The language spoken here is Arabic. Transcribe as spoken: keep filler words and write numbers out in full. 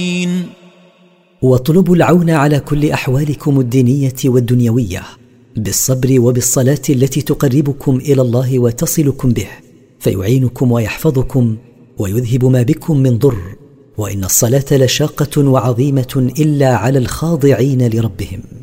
واطلبوا العون على كل أحوالكم الدينية والدنيوية بالصبر وبالصلاة التي تقربكم إلى الله وتصلكم به، فيعينكم ويحفظكم ويذهب ما بكم من ضر. وإن الصلاة لشاقة وعظيمة إلا على الخاضعين لربهم.